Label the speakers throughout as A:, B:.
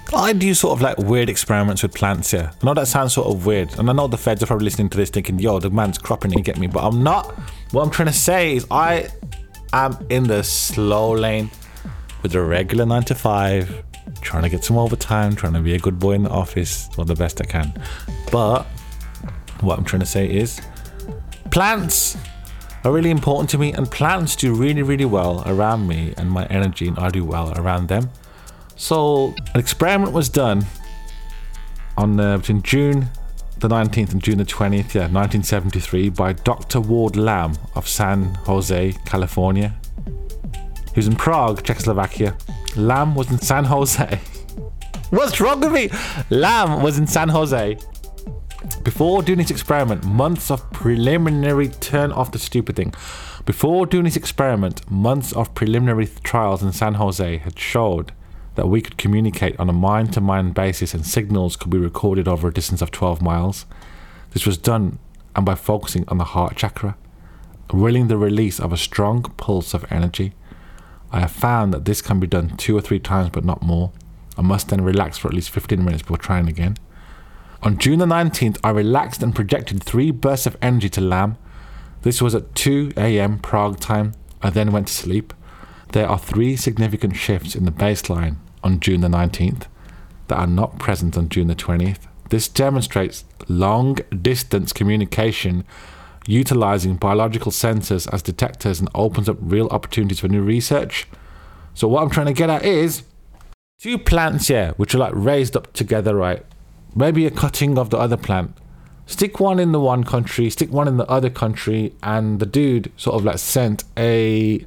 A: I do sort of like weird experiments with plants here. I know that sounds sort of weird, and I know the feds are probably listening to this thinking, yo, the man's cropping to get me, but I'm not. What I'm trying to say is I am in the slow lane with a regular 9 to 5, trying to get some overtime, trying to be a good boy in the office, or the best I can. But what I'm trying to say is plants are really important to me, and plants do really, really well around me and my energy, and I do well around them. So an experiment was done on between June the 19th and June the 20th, 1973, by Dr. Ward Lamb of San Jose, California. He was in Prague, Czechoslovakia. Lamb was in San Jose. What's wrong with me? Lamb was in San Jose. Before doing this experiment, months of preliminary trials in San Jose had showed that we could communicate on a mind-to-mind basis, and signals could be recorded over a distance of 12 miles. This was done and by focusing on the heart chakra, willing the release of a strong pulse of energy. I have found that this can be done 2 or 3 times, but not more. I must then relax for at least 15 minutes before trying again. On June the 19th, I relaxed and projected 3 bursts of energy to Lamb. This was at 2 a.m. Prague time. I then went to sleep. There are 3 significant shifts in the baseline on June the 19th that are not present on June the 20th. This demonstrates long-distance communication utilizing biological sensors as detectors, and opens up real opportunities for new research. So what I'm trying to get at is 2 plants here, which are like raised up together, right? Maybe a cutting of the other plant. Stick one in the one country, stick one in the other country, and the dude sort of like sent a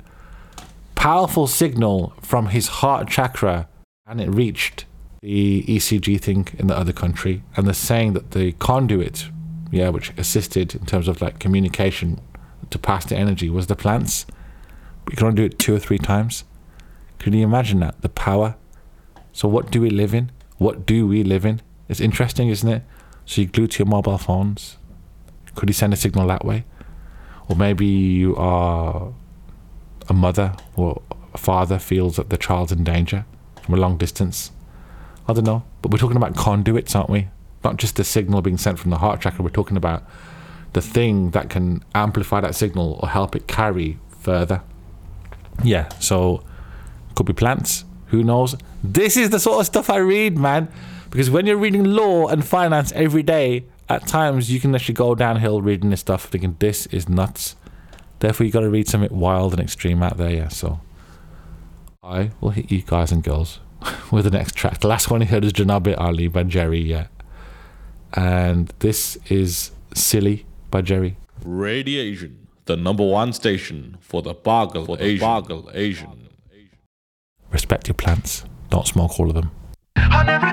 A: powerful signal from his heart chakra, and it reached the ECG thing in the other country. And they're saying that the conduit, which assisted in terms of like communication to pass the energy, was the plants. But you can only do it 2 or 3 times. Can you imagine that? The power. So what do we live in? What do we live in? It's interesting, isn't it? So you glue to your mobile phones. Could you send a signal that way? Or maybe you are a mother or a father feels that the child's in danger from a long distance. I don't know. But we're talking about conduits, aren't we? Not just the signal being sent from the heart chakra. We're talking about the thing that can amplify that signal or help it carry further. Yeah, so could be plants. Who knows? This is the sort of stuff I read, man. Because when you're reading law and finance every day, at times you can actually go downhill reading this stuff, thinking this is nuts. Therefore, you got to read something wild and extreme out there, So I will hit you guys and girls with the next track. The last one you heard is Janabi Ali by Jerry, And this is Silly by Jerry.
B: Radiation, the #1 station for the Bargle Asian.
A: Respect your plants. Don't smoke all of them.